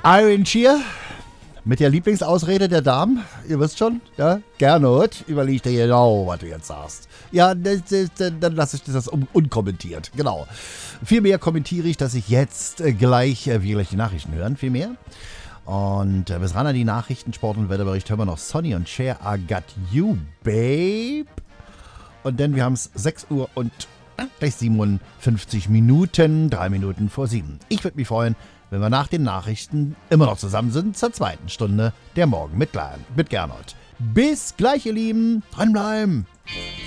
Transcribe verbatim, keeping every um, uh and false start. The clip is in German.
Iron Cheer mit der Lieblingsausrede der Damen. Ihr wisst schon, ja? Gernot, überleg dir genau, was du jetzt sagst. Ja, das, das, dann lasse ich das un- unkommentiert. Genau. Vielmehr kommentiere ich, dass ich jetzt äh, gleich, äh, wir gleich die Nachrichten hören, vielmehr. Und äh, bis ran an die Nachrichten, Sport- und Wetterbericht hören wir noch Sonny und Cher, I Got You, Babe. Und dann, wir haben es sechs Uhr und äh, gleich siebenundfünfzig Minuten, drei Minuten vor sieben. Ich würde mich freuen, wenn wir nach den Nachrichten immer noch zusammen sind zur zweiten Stunde der Morgen mit, Gern- mit Gernot. Bis gleich, ihr Lieben. Dranbleiben.